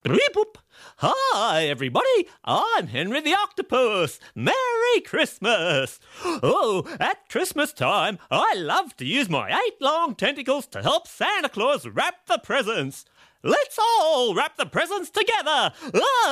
Beep boop. Hi, everybody. I'm Henry the Octopus. Merry Christmas. Oh, at Christmas time, I love to use my 8 long tentacles to help Santa Claus wrap the presents. Let's all wrap the presents together. Ah!